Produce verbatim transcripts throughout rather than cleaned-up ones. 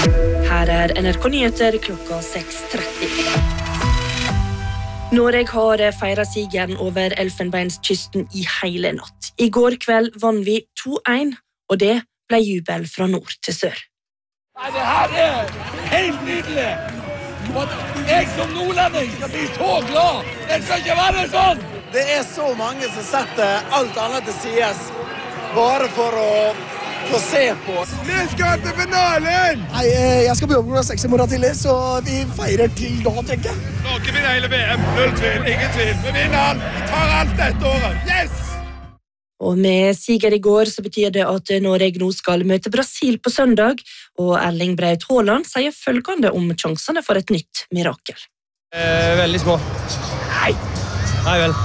Her er N R K Nyheter klokka seks tretti. Norge har feiret sigeren over Elfenbenskysten i hele natt. I går kveld vann vi to en, og det ble jubel fra nord til sør. Nei, det her er helt nydelig! Jeg som nordlending skal bli så glad! Det skal ikke være sånn! Det er så mange som setter alt annet til sides, bare for å få se på. Vi skal til finalen! Nei, jeg skal på jobb klokka seks i morgen tidlig, så vi feirer til da, tenker jeg. Norge vinner hele V M. Null tvil, ingen tvil. Vi vinner den. Vi tar alt dette året. Yes! Og med siger i går så betyr det at Norge nå skal møte Brasil på søndag, og Erling Braut Haaland sier følgende om chansene for et nytt mirakel. Eh, veldig små. Nei! Nei vel.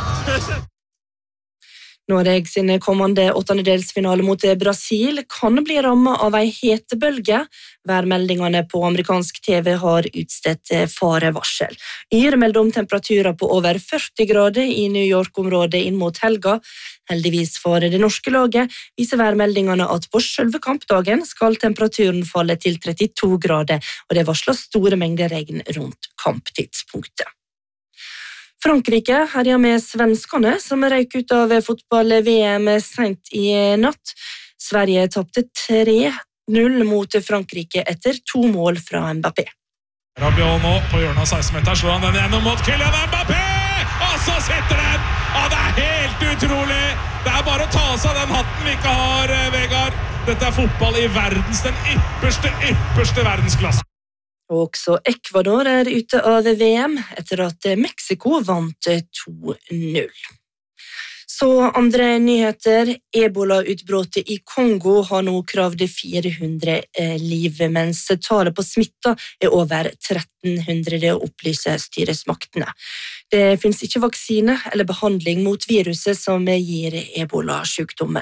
Norge sin kommende åttendedelsfinale mot Brasil kan bli rammet av en hetebølge. Værmeldingene på amerikansk T V har utstedt farevarsel. Yr melder om temperaturer på over førti grader i New York-området inn mot helga. Heldigvis for det norske laget viser værmeldingene at på selve kampdagen skal temperaturen falle til trettito grader, og det varsler store mengder regn rundt kamptidspunktet. Frankrike herjer med svenskene, som røyk ut av fotball-V M sent i natt. Sverige tapte tre null mot Frankrike etter to mål fra Mbappé. Rabiot nå på hjørnet av seksten meter, slår han den gjennom mot Kylian Mbappé! Og så sitter den! Ja, det er helt utrolig! Det er bare å ta seg den hatten vi ikke har, Vegard. Dette er fotball i verdens, den ypperste, ypperste verdensklasse. Og også Ecuador er ute av V M etter at Mexico vant to null. Så andre nyheter. Ebola-utbruddet i Kongo har nå kravd fire hundre liv, mens tallet på smitta er over tretten hundre, det opplyser styresmaktene. Det finnes ikke vaksine eller behandling mot viruset som gir ebola-sykdommen.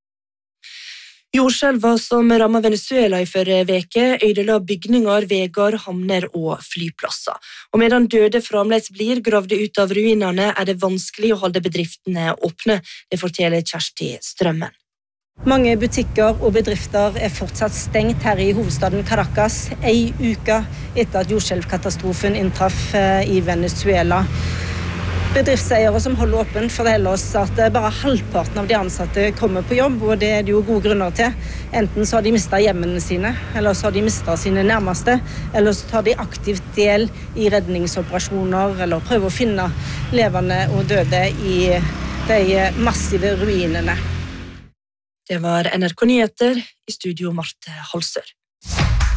Jordskjelva som rammet Venezuela i forrige veke ødela bygninger, veier, havner og flyplasser. Og medan døde fremdeles blir gravd ut av ruinene, er det vanskelig å holde bedriftene åpne, det forteller Kjersti Strømmen. Mange butikker og bedrifter er fortsatt stengt her i hovedstaden Caracas, en uke etter at jordskjelvkatastrofen inntraff i Venezuela. Bedriftseiere som holder åpent forteller oss at bare halvparten av de ansatte kommer på jobb, og det er det jo gode grunner til. Enten så har de mistet hjemmene sine, eller så har de mistet sine nærmeste, eller så tar de aktivt del i redningsoperasjoner, eller prøver å finne levende og døde i de massive ruinene. Det var N R K Nyheter, i studio Marte Halsør.